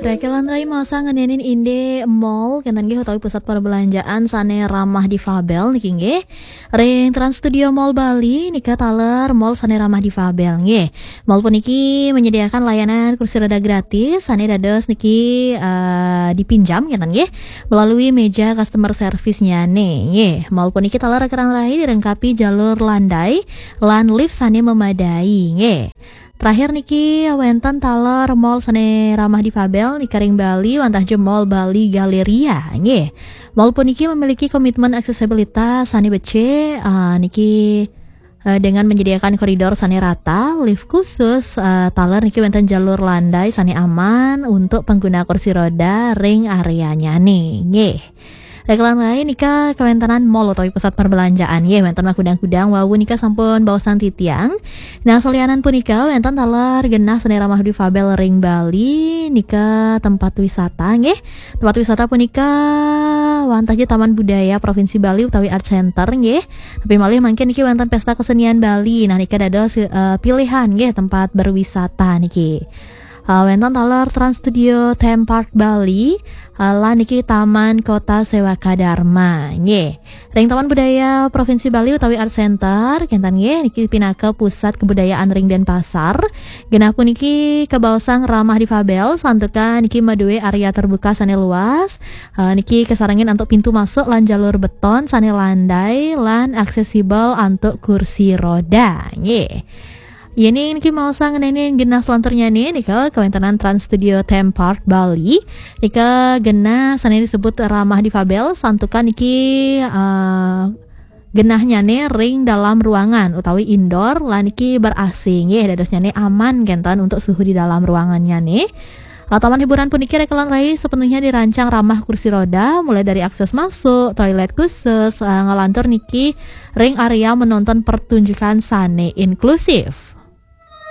Rekelan rai masa ngenenin inde mall kentan ge utawi pusat perbelanjaan sane ramah difabel niki nggih. Ring Trans Studio Mall Bali nika taler mall sane ramah difabel nggih. Mall puniki menyediakan layanan kursi roda gratis sane dados niki dipinjam kentan nggih melalui meja customer service-nya nggih. Mall puniki taler rekelan rai direngkapi jalur landai lan lift sane memadai nggih. Terakhir niki wenten taler mall sane ramah difabel nikaring Bali wantah je Mall Bali Galeria nggih. Mall puniki memiliki komitmen aksesibilitas sane bece niki dengan menyediakan koridor sane rata, lift khusus, taler niki wenten jalur landai sane aman untuk pengguna kursi roda ring areanya nggih. Rekelan lain nika kewentanan mall utawi pusat perbelanjaan nggih wenten mah kudang-kudang wawu nika sampun baosan titiang. Nah solianan punika wenten taler genah seni ramah difabel ring Bali nika tempat wisata nggih. Tempat wisata punika wantah je Taman Budaya Provinsi Bali utawi Art Center nggih. Tapi malih mangke niki wenten pesta kesenian Bali. Nah nika dados pilihan nggih tempat berwisata niki. Wenten taler Trans Studio Theme Park Bali lan niki Taman Kota Sewaka Dharma nggih. Ring Taman Budaya Provinsi Bali utawi Art Center kentan nggih niki pinaka pusat kebudayaan ring Denpasar. Genah puniki kebaosang ramah difabel santukan niki maduwe area terbuka sane luas. Niki kesarangin untuk pintu masuk lan jalur beton sane landai lan aksesibel untuk kursi roda nggih. Ini niki mau ngenenin genah selanturnya nih nika kewentanan Trans Studio Theme Park Bali nika genah sana disebut ramah difabel santukan niki genahnya nih ring dalam ruangan utawi indoor lan niki berasing ya dadosnya nih aman kentan untuk suhu di dalam ruangannya nih. Taman hiburan puniki rekelan rai sepenuhnya dirancang ramah kursi roda mulai dari akses masuk, toilet khusus, ngelantur niki ring area menonton pertunjukan sane inklusif.